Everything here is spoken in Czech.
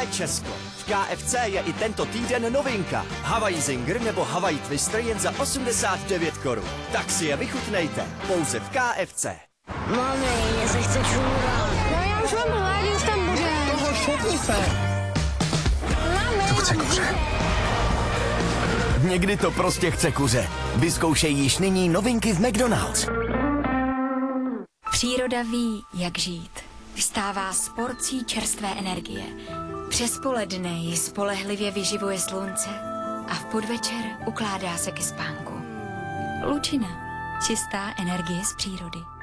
Česko. V KFC je i tento týden novinka. Hawaii Zinger nebo Hawaii Twister jen za 89 korun. Tak si je vychutnejte. Pouze v KFC. Mami, mě se chce čůrat. No já už mám hlad, už tam bude. Toho šutni se. Mami. To chce kuře. Někdy to prostě chce kuře. Vyzkoušej již nyní novinky v McDonald's. Příroda ví, jak žít. Vstává s porcí čerstvé energie. Přes poledne ji spolehlivě vyživuje slunce a v podvečer ukládá se ke spánku. Lučina. Čistá energie z přírody.